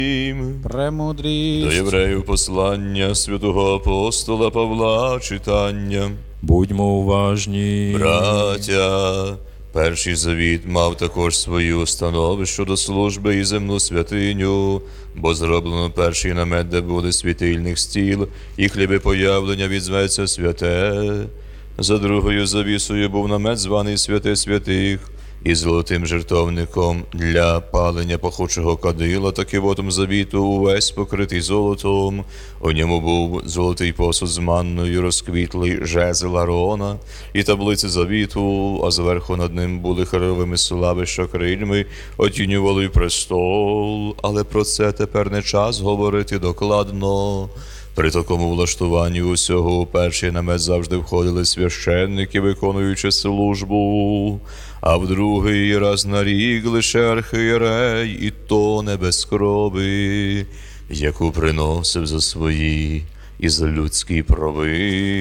Премудрість. До євреїв послання святого апостола Павла читання. Будьмо уважні. Браття, перший завіт мав також свої установи щодо служби і земну святиню, бо зроблено перший намет, де буде світильних стіл, і хліби появлення відзветься святе. За другою завісою був намет, званий святе святих, і золотим жертовником для палення пахучого кадила, та кивотом завіту увесь покритий золотом. У ньому був золотий посуд з манною, розквітлий жезл Аарона і таблиці завіту, а зверху над ним були херовими слави, що крильми отінювали престол. Але про це тепер не час говорити докладно. При такому влаштуванні усього у перший намет завжди входили священники, виконуючи службу, а в другий раз на рік лише архієрей, і то не без крови, яку приносив за свої і за людські провини.